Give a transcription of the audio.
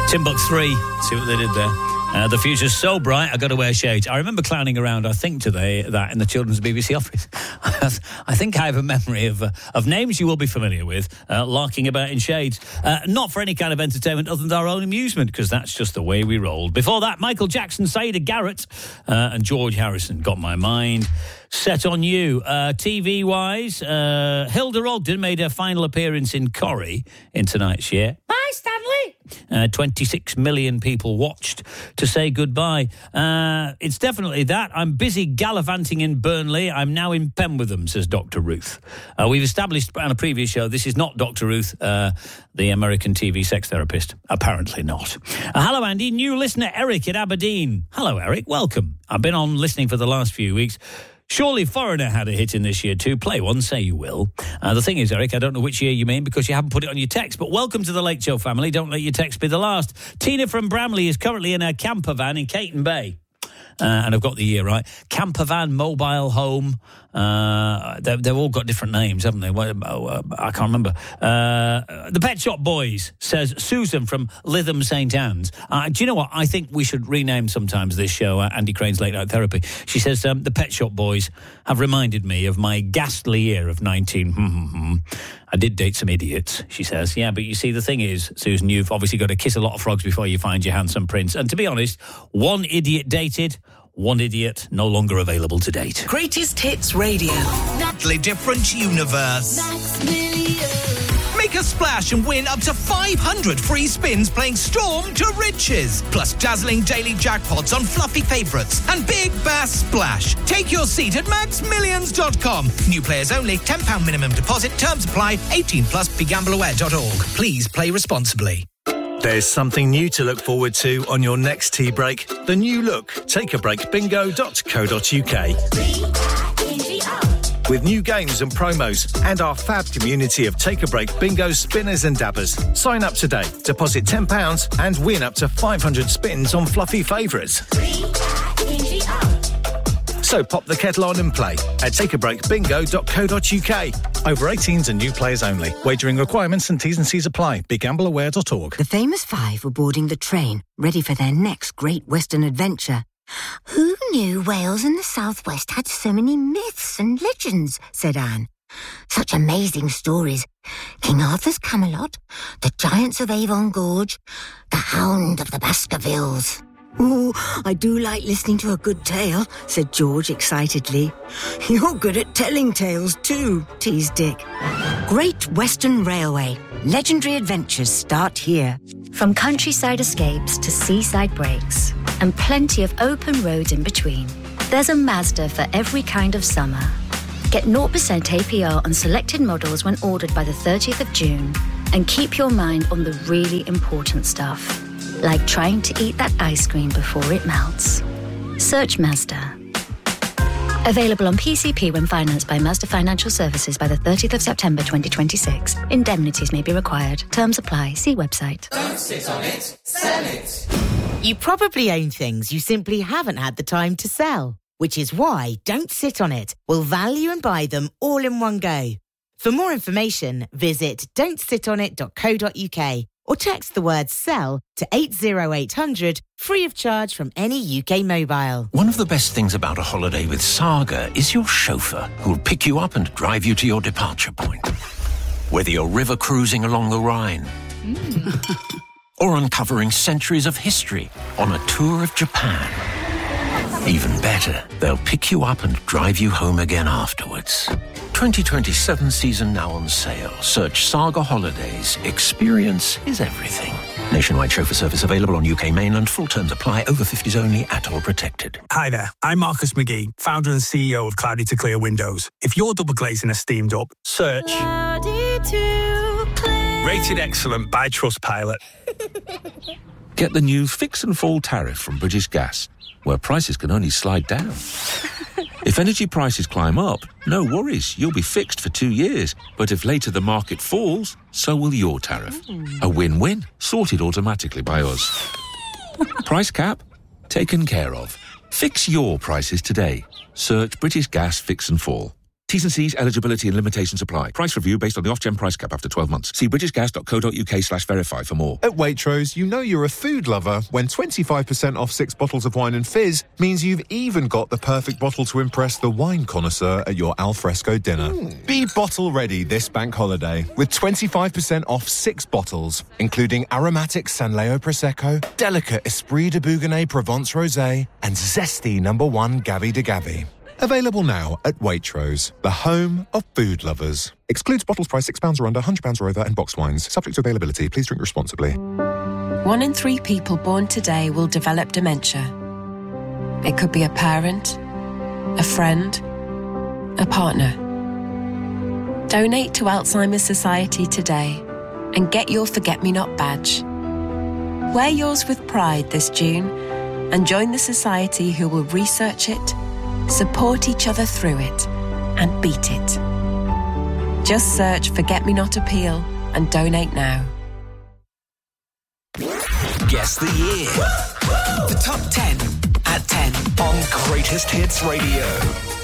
Timbuk 3, see what they did there. The future's so bright, I got to wear shades. I remember clowning around, I think today, that in the children's BBC office. I think I have a memory of names you will be familiar with, larking about in shades. Not for any kind of entertainment other than our own amusement, because that's just the way we rolled. Before that, Michael Jackson, Saida Garrett, and George Harrison, Got My Mind Set on You. TV-wise, Hilda Ogden made her final appearance in Corrie in tonight's year. Bye, Stanley! 26 million people watched to say goodbye. It's definitely that. I'm busy gallivanting in Burnley. I'm now in Penwitham, says Dr. Ruth. We've established on a previous show this is not Dr. Ruth, the American TV sex therapist. Apparently not. Hello, Andy. New listener Eric in Aberdeen. Hello, Eric. Welcome. I've been on listening for the last few weeks. Surely Foreigner had a hit in this year too. Play one, say you will. The thing is, Eric, I don't know which year you mean because you haven't put it on your text, but welcome to the Late Show family. Don't let your text be the last. Tina from Bramley is currently in her camper van in Caton Bay. And I've got the year right. Camper van, mobile home. They've all got different names, haven't they? I can't remember. The Pet Shop Boys, says Susan from Lytham St Anne's. Do you know what? I think we should rename sometimes this show Andy Crane's Late Night Therapy. She says, the Pet Shop Boys have reminded me of my ghastly year of 19... I did date some idiots, she says. Yeah, but you see, the thing is, Susan, you've obviously got to kiss a lot of frogs before you find your handsome prince. And to be honest, one idiot dated, one idiot no longer available to date. Greatest Hits Radio. Totally different universe. Make a splash and win up to 500 free spins playing Storm to Riches. Plus dazzling daily jackpots on fluffy favourites and Big Bass Splash. Take your seat at maxmillions.com. New players only, £10 minimum deposit. Terms apply. 18 plus begambleaware.org. Please play responsibly. There's something new to look forward to on your next tea break. The new look, takeabreakbingo.co.uk. With new games and promos and our fab community of Take a Break bingo spinners and dabbers. Sign up today, deposit £10 and win up to 500 spins on fluffy favourites. So pop the kettle on and play at takeabreakbingo.co.uk. Over 18s and new players only. Wagering requirements and T's and C's apply. BeGambleAware.org. The famous five were boarding the train, ready for their next great Western adventure. Who knew Wales and the Southwest had so many myths and legends, said Anne. Such amazing stories. King Arthur's Camelot, the Giants of Avon Gorge, the Hound of the Baskervilles. Ooh, I do like listening to a good tale, said George excitedly. You're good at telling tales too, teased Dick. Great Western Railway. Legendary adventures start here. From countryside escapes to seaside breaks, and plenty of open roads in between, there's a Mazda for every kind of summer. Get 0% APR on selected models when ordered by the 30th of June, and keep your mind on the really important stuff, like trying to eat that ice cream before it melts. Search Mazda. Available on PCP when financed by Mazda Financial Services by the 30th of September 2026. Indemnities may be required. Terms apply. See website. Don't sit on it, sell it. You probably own things you simply haven't had the time to sell, which is why Don't Sit On It will value and buy them all in one go. For more information, visit don'tsitonit.co.uk or text the word SELL to 80800 free of charge from any UK mobile. One of the best things about a holiday with Saga is your chauffeur, who'll pick you up and drive you to your departure point. Whether you're river cruising along the Rhine or uncovering centuries of history on a tour of Japan. Even better, they'll pick you up and drive you home again afterwards. 2027 season now on sale. Search Saga Holidays. Experience is everything. Nationwide chauffeur service available on UK mainland. Full terms apply. Over 50s only. At all protected. Hi there. I'm Marcus McGee, founder and CEO of Cloudy to Clear Windows. If you're double glazing a steamed up, search Rated Excellent by Trustpilot. Get the new Fix and Fall tariff from British Gas, where prices can only slide down. If energy prices climb up, no worries, you'll be fixed for 2 years. But if later the market falls, so will your tariff. A win-win, sorted automatically by us. Price cap, taken care of. Fix your prices today. Search British Gas Fix and Fall. T's and C's, eligibility and limitations apply. Price review based on the Ofgem price cap after 12 months. See britishgas.co.uk/verify for more. At Waitrose, you know you're a food lover when 25% off 6 bottles of wine and fizz means you've even got the perfect bottle to impress the wine connoisseur at your alfresco dinner. Be bottle ready this bank holiday with 25% off 6 bottles, including aromatic Sanleo Prosecco, delicate Esprit de Bougonnet Provence Rosé, and zesty No. 1 Gavi de Gavi. Available now at Waitrose, the home of food lovers. Excludes bottles priced £6 or under, £100 or over, and boxed wines. Subject to availability. Please drink responsibly. 1 in 3 people born today will develop dementia. It could be a parent, a friend, a partner. Donate to Alzheimer's Society today and get your Forget-Me-Not badge. Wear yours with pride this June and join the society who will research it, support each other through it, and beat it. Just search Forget-Me-Not Appeal and donate now. Guess the year. The top 10 at 10 on Greatest Hits Radio.